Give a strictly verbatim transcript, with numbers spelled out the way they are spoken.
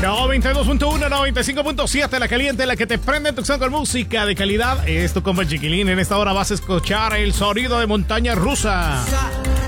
noventa y dos punto uno, noventa y cinco punto siete, la caliente, la que te prende tu acción con música de calidad. Es tu compa Chiquilín. En esta hora vas a escuchar el sonido de montaña rusa.